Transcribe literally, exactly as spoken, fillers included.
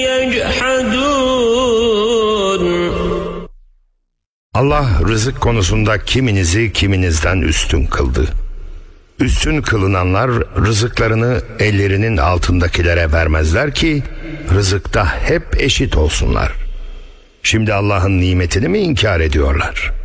Allah rızık konusunda kiminizi kiminizden üstün kıldı. Üstün kılınanlar rızıklarını ellerinin altındakilere vermezler ki rızıkta hep eşit olsunlar. Şimdi Allah'ın nimetini mi inkar ediyorlar?